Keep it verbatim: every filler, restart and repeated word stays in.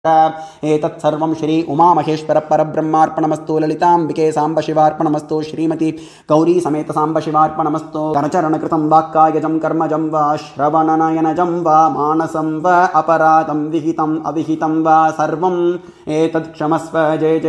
एतत्सर्वं श्री उमामहेश्वर परब्रह्मार्पणमस्तु। ललिताम्बिके साम्ब शिवार्पणमस्तु। श्रीमती गौरी समेत साम्ब शिवार्पणमस्तु। करचरणकृतं वाक्कायजं कर्मजं वा श्रवणनयनजं वा मानसं वा अपराधं विहितम् अविहितं वा सर्वं एतत् क्षमस्व। जय जय